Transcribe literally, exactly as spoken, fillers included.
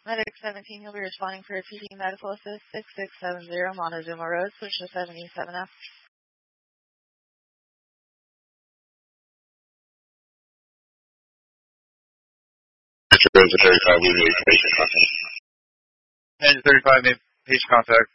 Medic seventeen, you'll be responding for a P D medical assist six six seven zero Montezuma Road, switch to seventy-seven F. thirty-five, we made patient contact. Engine thirty-five made patient contact.